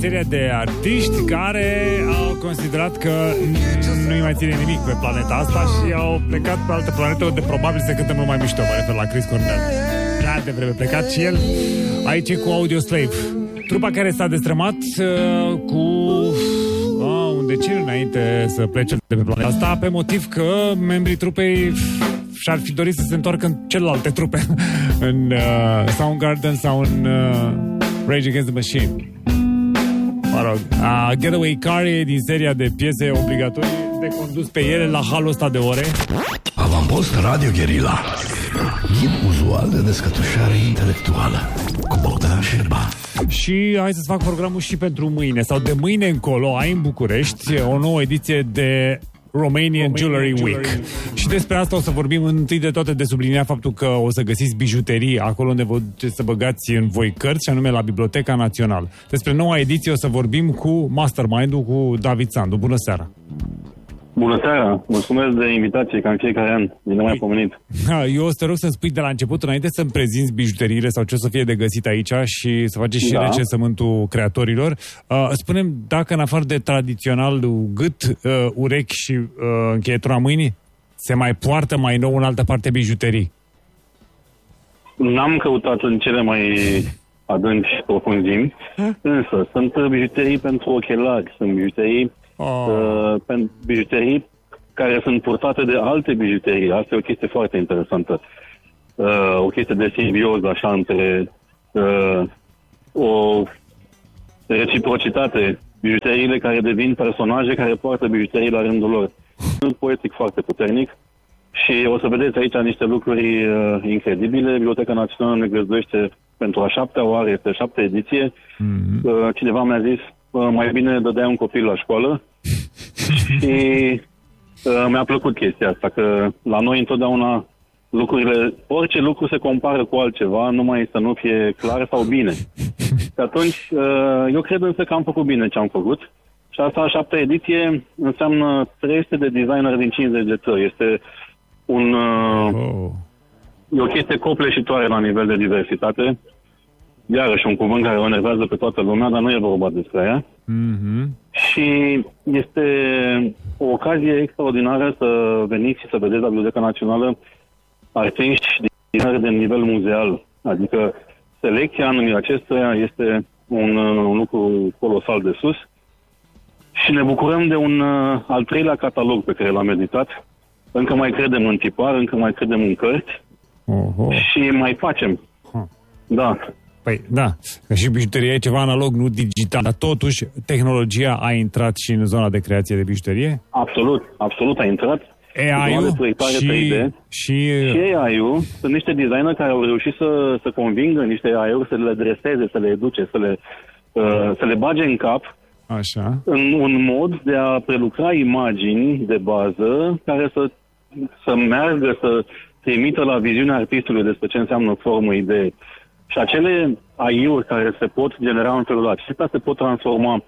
serie de artiști care au considerat că nu-i mai ține nimic pe planeta asta și au plecat pe altă planetă unde probabil se cântă mult mai mișto. Mă refer la Chris Cornell. Prea devreme plecat și el aici cu Audioslave. Trupa care s-a destrămat cu un deceniu înainte să plece de pe planeta asta, pe motiv că membrii trupei și-ar fi dorit să se întoarcă în celelalte trupe, în Soundgarden sau în Rage Against the Machine. Mă rog, Getaway Car e din seria de piese obligatorii de condus pe ele la halul ăsta de ore. Avampost Radio Guerilla. Ghid uzual de descătușare intelectuală cu Bogdan Șerban. Și hai să-ți fac programul și pentru mâine sau de mâine încolo ai în București o nouă ediție de Romanian Jewelry Week. Și despre asta o să vorbim întâi de toate, de sublinia faptul că o să găsiți bijuterii acolo unde vă duceți să băgați în voi cărți, și anume la Biblioteca Națională. Despre noua ediție o să vorbim cu Mastermind-ul, cu David Sandu. Bună seara! Bună seara! Mulțumesc de invitație, ca în fiecare an. E nemaipomenit. Eu o să te rog să-mi spui de la început, înainte să-mi prezinți bijuteriile sau ce o să fie de găsit aici și să faceți și recensământul creatorilor. Spune-mi dacă în afară de tradiționalul gât, urechi și încheietura mâinii, se mai poartă mai nou în altă parte bijuterii? N-am căutat în cele mai adânci profunzimi, însă sunt bijuterii pentru ochelari, sunt bijuterii care sunt purtate de alte bijuterii. Asta e o chestie foarte interesantă. O chestie de simbioză, așa, între o reciprocitate. Bijuteriile care devin personaje care poartă bijuterii la rândul lor. Un poetic foarte puternic și o să vedeți aici niște lucruri incredibile. Biblioteca Națională ne găzduiește pentru a 7-a oară, este 7-a ediție. Cineva mi-a zis, mai bine dădea un copil la școală și mi-a plăcut chestia asta, că la noi întotdeauna lucrurile, orice lucru se compară cu altceva, numai să nu fie clar sau bine. Și atunci, eu cred însă că am făcut bine ce am făcut și asta a 7-a ediție înseamnă 300 de designeri din 50 de țări. Este e o chestie copleșitoare la nivel de diversitate. Iarăși un cuvânt care o enervează pe toată lumea, dar nu e vorba despre aia. Și este o ocazie extraordinară să veniți și să vedeți la Biblioteca Națională artiști de nivel muzeal. Adică selecția anului acestuia este un lucru colosal de sus și ne bucurăm de un al treilea catalog pe care l-am editat. Încă mai credem în tipar, încă mai credem în cărți și mai facem. Da. Păi, da, că și bijuteria e ceva analog, nu digital, dar totuși tehnologia a intrat și în zona de creație de bijuterie? Absolut a intrat. AI-ul și AI-ul sunt niște designeri care au reușit să convingă niște AI-uri să le dreseze, să le educe, să le bage în cap. Așa. În un mod de a prelucra imagini de bază care să meargă, să trimită la viziunea artistului despre ce înseamnă formă, idee. Și acele AI-uri care se pot genera în felul acesta se pot transforma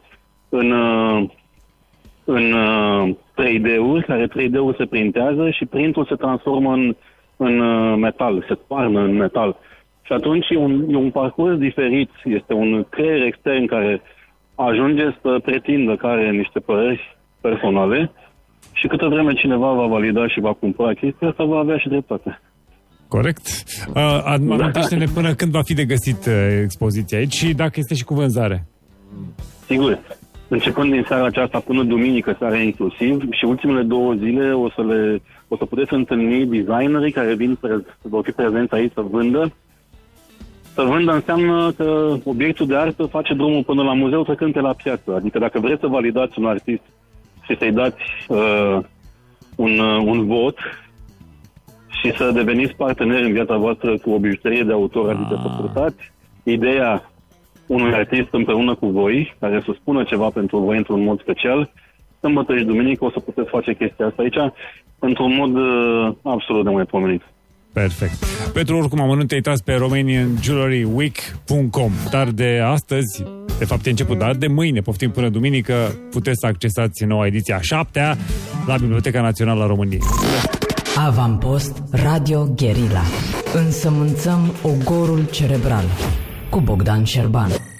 în 3D-uri, care 3D-uri se printează și printul se transformă în metal, se toarnă în metal. Și atunci e un parcurs diferit, este un creier extern care ajunge să pretindă că are niște păreri personale și câtă vreme cineva va valida și va cumpăra chestia asta, va avea și dreptate. Corect. Amintește-ne până când va fi de găsit expoziția aici și dacă este și cu vânzare. Sigur. Începând din seara aceasta până duminică seara inclusiv și ultimele 2 zile o să puteți întâlni designerii care vor fi prezenți aici să vândă. Să vândă înseamnă că obiectul de artă face drumul până la muzeu trecând pe la piață. Adică dacă vreți să validați un artist și să-i dați un vot și să deveniți parteneri în viața voastră cu o bijuterie de autor, adică să purtați ideea unui artist împreună cu voi, care să spună ceva pentru voi într-un mod special, sâmbătă și duminică o să puteți face chestia asta aici într-un mod absolut nemaipomenit. Perfect. Pentru oricum amănunte intrați pe romanianjewelryweek.com. Dar de astăzi, de fapt e început, dar de mâine, poftim până duminică, puteți să accesați noua ediție a 7-a la Biblioteca Națională a României. Avampost Radio Guerilla. Însămânțăm ogorul cerebral cu Bogdan Șerban.